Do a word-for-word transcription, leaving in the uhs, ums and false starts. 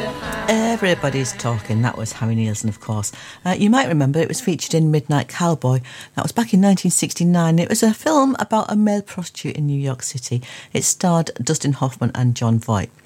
Everybody's Talking. That was Harry Nilsson, of course. Uh, you might remember it was featured in Midnight Cowboy. That was back in nineteen sixty-nine. It was a film about a male prostitute in New York City. It starred Dustin Hoffman and John Voight.